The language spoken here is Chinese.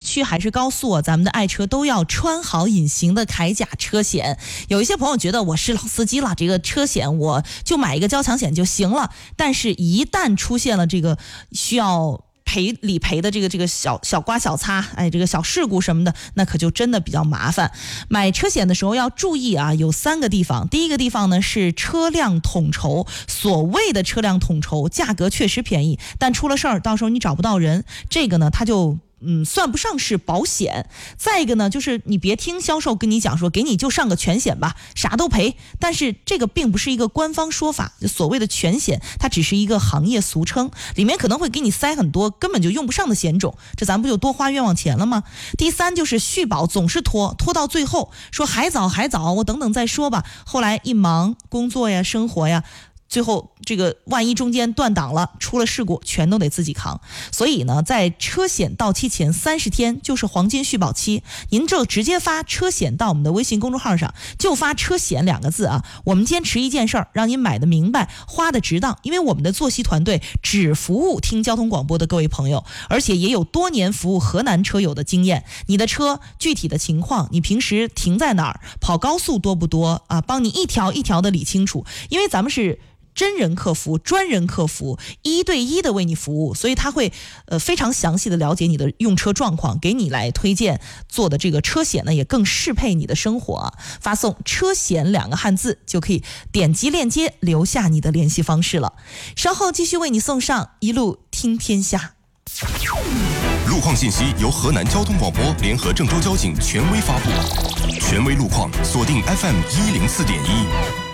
区还是高速啊，咱们的爱车都要穿好隐形的铠甲车险。有一些朋友觉得我是老司机了，这个车险我就买一个交强险就行了，但是一旦出现了这个需要理赔的这个小刮小擦，这个小事故什么的，那可就真的比较麻烦。买车险的时候要注意啊，有3个地方。第一个地方呢是车辆统筹，所谓的车辆统筹，价格确实便宜，但出了事儿，到时候你找不到人，这个呢它就算不上是保险。再一个呢，就是你别听销售跟你讲说给你就上个全险吧，啥都赔，但是这个并不是一个官方说法，所谓的全险它只是一个行业俗称，里面可能会给你塞很多根本就用不上的险种，这咱不就多花冤枉钱了吗？第3就是续保总是拖到最后，说还早，我等等再说吧，后来一忙工作呀生活呀，最后这个万一中间断档了，出了事故，全都得自己扛。所以呢，在车险到期前30天就是黄金续保期，您就直接发车险到我们的微信公众号上，就发车险2个字啊。我们坚持一件事儿，让您买的明白，花的值当。因为我们的作息团队只服务听交通广播的各位朋友，而且也有多年服务河南车友的经验。你的车具体的情况，你平时停在哪儿，跑高速多不多啊？帮你一条一条的理清楚，因为咱们是真人客服、专人客服，1对1的为你服务，所以他会非常详细的了解你的用车状况，给你来推荐做的这个车险呢，也更适配你的生活啊。发送车险2个汉字就可以点击链接留下你的联系方式了。稍后继续为你送上一路听天下。 路况信息由河南交通广播联合郑州交警权威发布，权威路况锁定 FM104.1。